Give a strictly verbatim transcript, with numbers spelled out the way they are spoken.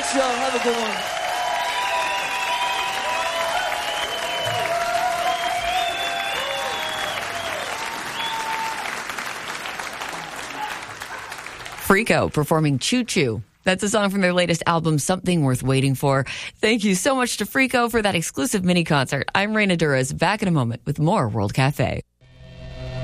Thanks, y'all. Have a good one. Freako performing Choo Choo. That's a song from their latest album, Something Worth Waiting For. Thank you so much to Freako for that exclusive mini concert. I'm Raina Duras, back in a moment with more World Cafe.